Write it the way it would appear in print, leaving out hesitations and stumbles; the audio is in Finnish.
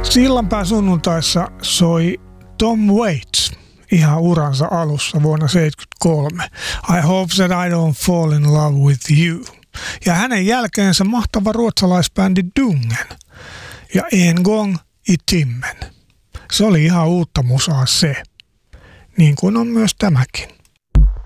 Sillanpää sunnuntaissa soi Tom Waits ihan uransa alussa vuonna 1973. I hope that I don't fall in love with you. Ja hänen jälkeensä mahtava ruotsalaisbändi Dungen ja En gång i timmen. Se oli ihan uutta musaa se, niin kuin on myös tämäkin.